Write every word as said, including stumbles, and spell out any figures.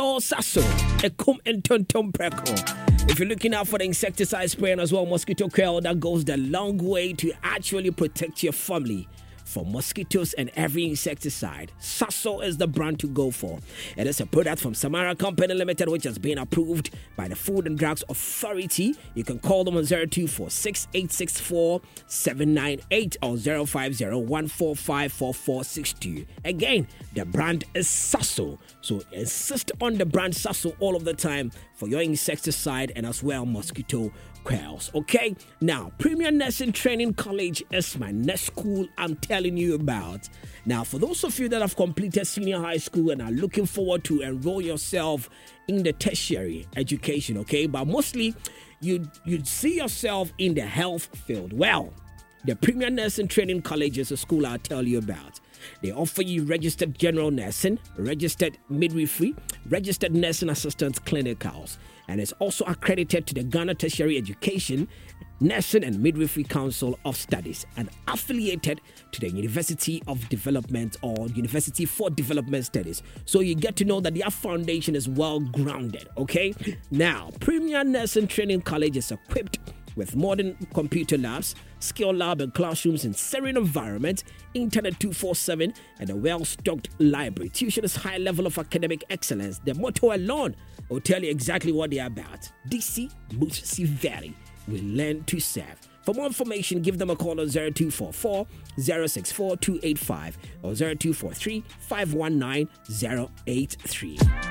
Oh, Sasso, a cum and tonton preco. If you're looking out for the insecticide spray and as well mosquito coil, that goes the long way to actually protect your family from mosquitoes and every insecticide. Sasso is the brand to go for. It is a product from Samara Company Limited, which has been approved by the Food and Drugs Authority. You can call them on zero two four six eight six four seven nine eight or zero five zero one four five four four six two. Again, the brand is Sasso. So insist on the brand Sasso all of the time for your insecticide and as well mosquito quells. Okay, now Premier Nursing Training College is my next school I'm telling you about. Now, for those of you that have completed senior high school and are looking forward to enroll yourself in the tertiary education, okay, but mostly you you'd see yourself in the health field. Well, the Premier Nursing Training College is a school I'll tell you about. They offer you registered general nursing, registered midwifery, registered nursing assistant clinicals, and it's also accredited to the Ghana Tertiary Education, Nursing and Midwifery Council of Studies and affiliated to the University of Development or University for Development Studies. So you get to know that their foundation is well grounded, okay? Now, Premier Nursing Training College is equipped with modern computer labs, skill lab and classrooms in serene environment, internet two forty-seven, and a well-stocked library. Tuition is high level of academic excellence. The motto alone will tell you exactly what they are about. D C Musi Valley will learn to serve. For more information, give them a call on zero two four four zero six four two eight five or zero two four three five one nine zero eight three.